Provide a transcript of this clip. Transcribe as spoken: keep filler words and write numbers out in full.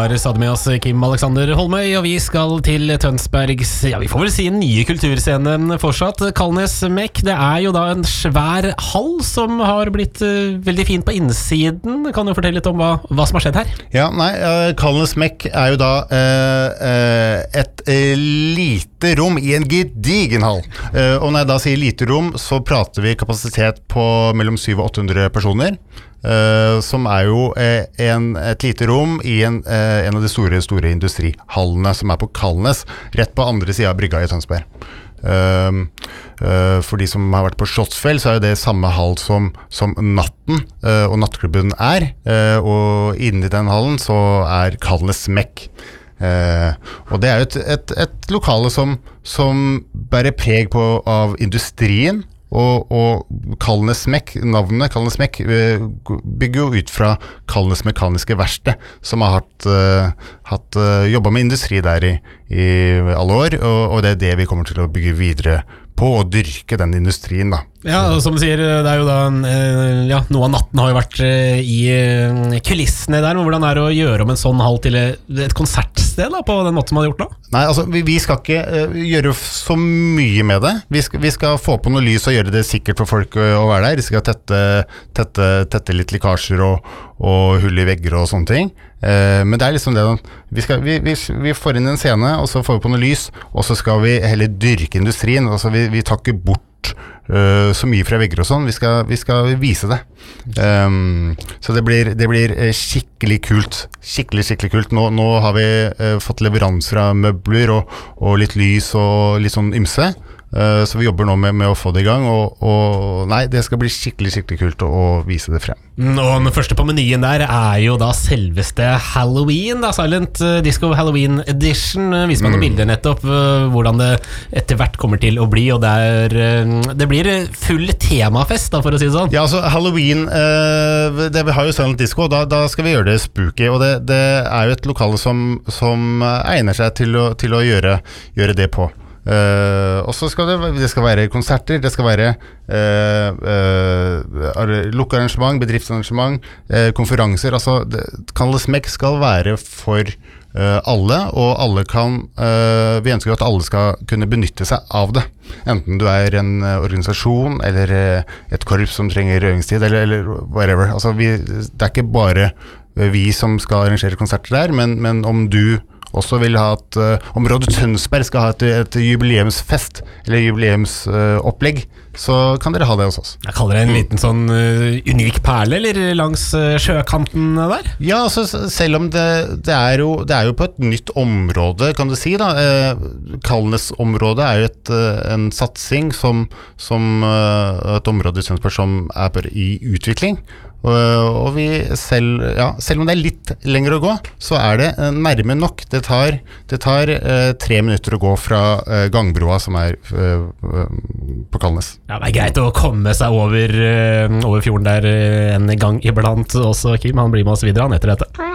har stadig med oss Kim Alexander Holmøy, og vi skal til Tønsbergs, ja vi får vel si en nye kulturscene fortsatt, Kalnes Mek. Det er jo da en svær hall som har blitt uh, veldig fint på innsiden. Kan du fortelle litt om hva, hva som har skjedd her? Ja, nei, uh, Kalnes Mek er jo da uh, uh, et uh, lite rom i en gedigen hall. Uh, og når jeg da sier lite rom, så prater vi kapasitet på mellom syv og åtte hundre personer. Uh, som er jo uh, en, et lite rom i en, uh, en av de store, store industrihallene som er på Kalnes, rett på andre siden av brygga i Tønsberg. Uh, uh, for de som har vært på Slottsfjell, så er det samme hall som, som Natten uh, og nattklubben er, uh, og inni den hallen så er Kalnes Mek. Uh, og det er jo et, et, et lokale som, som bærer preg på av industrien. Og, og Kalnes Mek, navnet Kalnes Mek bygger jo ut fra Kalnes Mekaniske Verksted, som har hatt, uh, hatt uh, jobbet med industri der i, i alle år, og, og det er det vi kommer til å bygge videre på, og dyrke den industrien da. Ja, som du sier, det er jo da, ja, noe av natten har jo vært i kulissene der, men hvordan er det å gjøre om en sånn hall til et konsertsted da, på den måten man har gjort nå? Nei, altså, vi, vi skal ikke uh, gjøre så mye med det. Vi skal, vi skal få på noe lys og gjøre det sikkert for folk å, å være der. Vi skal tette, tette, tette litt likasjer og, og hull i vegger og sånne ting. Uh, men det er liksom det, vi, skal, vi, vi, vi får inn en scene, og så får vi på noe lys, og så skal vi heller dyrke industrien. Altså, vi, vi tar ikke bort Uh, så mye fra vegger og sånn, vi skal, vi skal vise det. Um, så det blir, det blir skikkelig kult. Skikkelig, skikkelig kult. Nå, nå har vi uh, fått leveranser av møbler og, og litt lys og litt sånn ymse. Uh, så vi jobber nå med, med å få det i gang, og, og nei, det skal bli skikkelig, skikkelig kult å, å vise det frem. Og den første på menyen der er jo da selveste Halloween, da, Silent Disco Halloween Edition. Viser meg noen mm. bilder nettopp, hvordan det etter hvert kommer til å bli, og det, er, det blir full temafest da, for å si det sånn. Ja, altså Halloween, uh, det, vi har jo Silent Disco, da, da skal vi gjøre det spooky, og det, det er jo et lokale som, som egner seg til å, til å gjøre, gjøre det på. Uh, og så skal det, det skal være konserter, det skal være uh, uh, lukkearrangement, bedriftsarrangement, uh, konferanser. Altså, Kalnes Mek skal være for uh, alle, og alle kan uh, vi ønsker at alle skal kunne benytte seg av det. Enten du er en uh, organisasjon eller uh, et korps som trenger øvingstid eller, eller whatever. Altså, vi, det er ikke bare uh, vi som skal arrangere konserter der, men, men om du også vil ha et, uh, om Rådet Tønsberg skal ha et, et jubileumsfest eller jubileumsopplegg, uh, så kan dere ha det hos oss. Jeg kaller det en liten sånn uh, unik perle, eller langs uh, sjøkanten der? Ja, altså, selv om det, det, er jo, det er jo på et nytt område, kan du si da. Uh, Kalnes-området er jo et, uh, en satsing som, som uh, et område i Tønsberg som er på, i utvikling. Og, og vi selv, ja, selv om det er litt lenger å gå, så er det nærme nok. Det tar, det tar uh, tre minutter å gå fra uh, gangbroa som er uh, uh, på Kalnes. Ja, det er greit å komme seg over, uh, over fjorden der uh, en gang iblant også, Kim. Han blir med oss videre han etter dette.